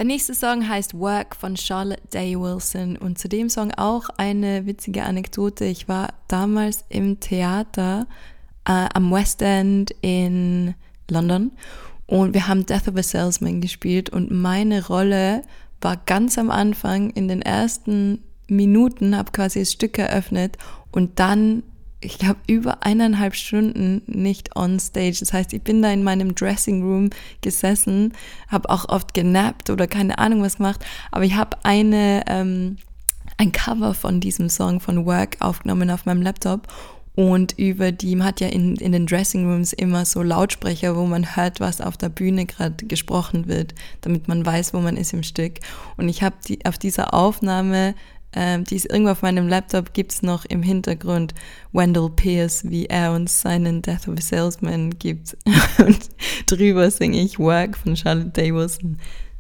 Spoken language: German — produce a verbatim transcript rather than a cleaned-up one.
Der nächste Song heißt Work von Charlotte Day Wilson und zu dem Song auch eine witzige Anekdote. Ich war damals im Theater äh, am West End in London und wir haben Death of a Salesman gespielt und meine Rolle war ganz am Anfang in den ersten Minuten, habe quasi das Stück eröffnet und dann, ich glaube, über eineinhalb Stunden nicht on stage. Das heißt, ich bin da in meinem Dressing Room gesessen, habe auch oft genappt oder keine Ahnung was gemacht, aber ich habe eine ähm, ein Cover von diesem Song von Work aufgenommen auf meinem Laptop und über die, man hat ja in, in den Dressing Rooms immer so Lautsprecher, wo man hört, was auf der Bühne gerade gesprochen wird, damit man weiß, wo man ist im Stück. Und ich habe die, auf dieser Aufnahme, ähm, die ist irgendwo auf meinem Laptop, gibt's noch im Hintergrund Wendell Pierce, wie er uns seinen Death of a Salesman gibt. Und drüber singe ich Work von Charlotte Day Wilson.